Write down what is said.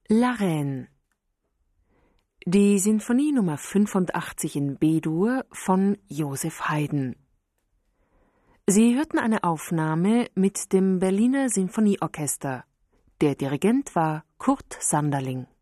La Reine. Die Sinfonie Nummer 85 in B-Dur von Joseph Haydn. Sie hörten eine Aufnahme mit dem Berliner Sinfonieorchester. Der Dirigent war Kurt Sanderling.